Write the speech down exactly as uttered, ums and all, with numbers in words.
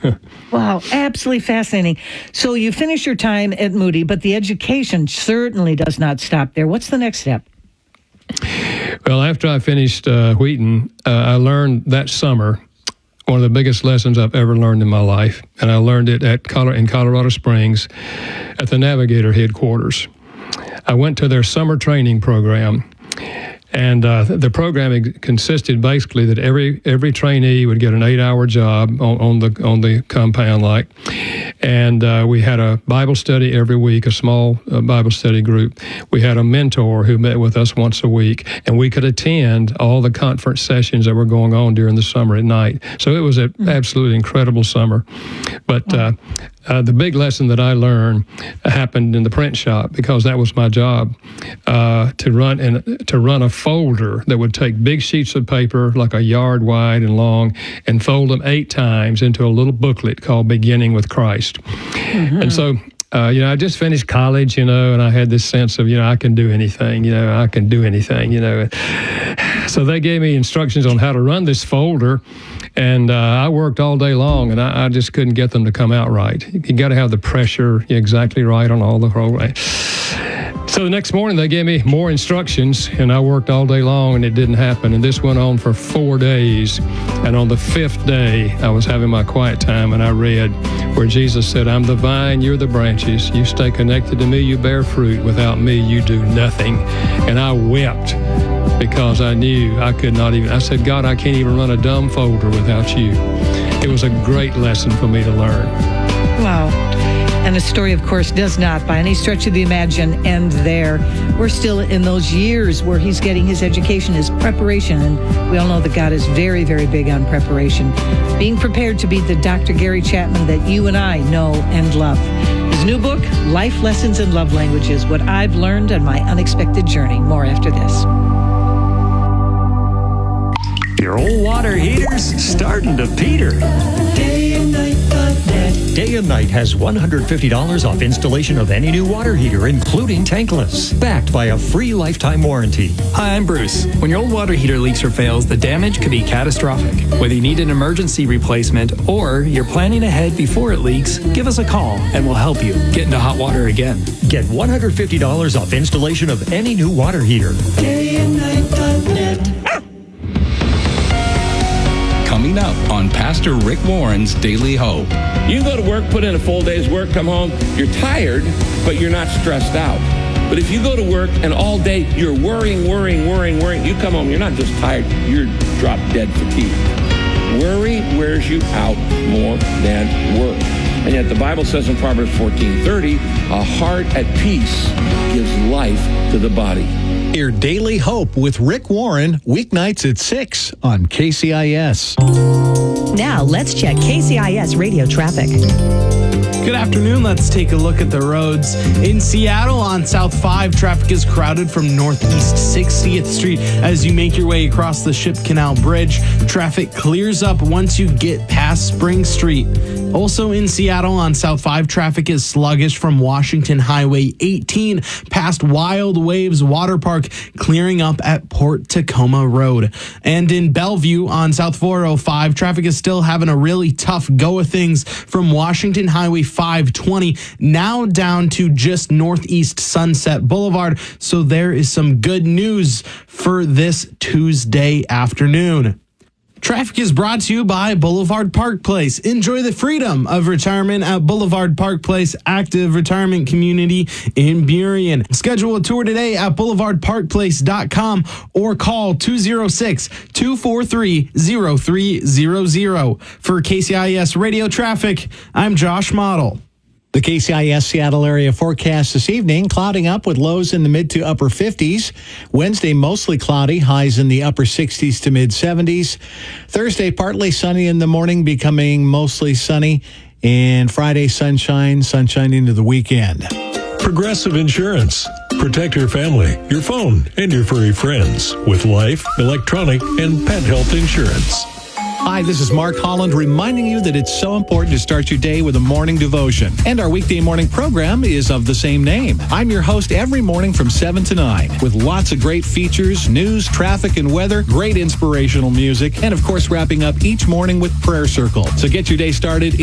Wow, absolutely fascinating. So you finish your time at Moody, but the education certainly does not stop there. What's the next step? Well, after I finished uh, Wheaton, uh, I learned that summer one of the biggest lessons I've ever learned in my life, and I learned it at Col- in Colorado Springs at the Navigator headquarters. I went to their summer training program, and uh, the program consisted basically that every every trainee would get an eight-hour job on, on the on the compound, like, and uh, we had a Bible study every week, a small uh, Bible study group. We had a mentor who met with us once a week, and we could attend all the conference sessions that were going on during the summer at night. So it was an absolutely incredible summer. But uh, uh, the big lesson that I learned happened in the print shop, because that was my job, uh, to run and to run a folder that would take big sheets of paper like a yard wide and long and fold them eight times into a little booklet called Beginning with Christ. Mm-hmm. And so, uh, you know, I just finished college, you know, and I had this sense of, you know, I can do anything, you know, I can do anything, you know. So they gave me instructions on how to run this folder, and uh, I worked all day long, and I, I just couldn't get them to come out right. You got to have the pressure exactly right on all the whole way. So the next morning, they gave me more instructions, and I worked all day long, and it didn't happen. And this went on for four days. And on the fifth day, I was having my quiet time, and I read where Jesus said, I'm the vine, you're the branches. You stay connected to me, you bear fruit. Without me, you do nothing. And I wept because I knew I could not even. I said, God, I can't even run a dumb folder without you. It was a great lesson for me to learn. Wow. And the story, of course, does not, by any stretch of the imagination, end there. We're still in those years where he's getting his education, his preparation, and we all know that God is very, very big on preparation. Being prepared to be the Doctor Gary Chapman that you and I know and love. His new book, Life Lessons in Love Languages, What I've Learned on My Unexpected Journey. More after this. Your old water heater's starting to peter. Day and Night dot net. Day and Night has one hundred fifty dollars off installation of any new water heater, including tankless, backed by a free lifetime warranty. Hi, I'm Bruce. When your old water heater leaks or fails, the damage could be catastrophic. Whether you need an emergency replacement or you're planning ahead before it leaks, give us a call and we'll help you get into hot water again. Get one hundred fifty dollars off installation of any new water heater. Day and Night dot net. Coming up on Pastor Rick Warren's Daily Hope. You go to work, put in a full day's work, come home, you're tired, but you're not stressed out. But if you go to work and all day you're worrying, worrying, worrying, worrying, you come home, you're not just tired, you're drop dead fatigued. Worry wears you out more than work. And yet the Bible says in Proverbs fourteen thirty, a heart at peace gives life to the body. Your Daily Hope with Rick Warren, weeknights at six on K C I S. Now let's check K C I S radio traffic. Good afternoon. Let's take a look at the roads. In Seattle on South five, traffic is crowded from Northeast sixtieth Street as you make your way across the Ship Canal Bridge. Traffic clears up once you get past Spring Street. Also in Seattle on South five, traffic is sluggish from Washington Highway eighteen past Wild Waves Water Park, clearing up at Port Tacoma Road. And in Bellevue on South four oh five, traffic is still having a really tough go of things from Washington Highway five twenty, now down to just northeast Sunset Boulevard. So there is some good news for this Tuesday afternoon. Traffic is brought to you by Boulevard Park Place. Enjoy the freedom of retirement at Boulevard Park Place, active retirement community in Burien. Schedule a tour today at boulevard park place dot com or call two oh six, two four three, oh three hundred. For K C I S Radio Traffic, I'm Josh Model. The K C I S Seattle area forecast this evening, clouding up with lows in the mid to upper fifties. Wednesday, mostly cloudy, highs in the upper sixties to mid seventies. Thursday, partly sunny in the morning, becoming mostly sunny. And Friday, sunshine, sunshine into the weekend. Progressive Insurance. Protect your family, your phone, and your furry friends with life, electronic, and pet health insurance. Hi, this is Mark Holland reminding you that it's so important to start your day with a morning devotion. And our weekday morning program is of the same name. I'm your host every morning from seven to nine with lots of great features, news, traffic, and weather, great inspirational music, and of course wrapping up each morning with Prayer Circle. So get your day started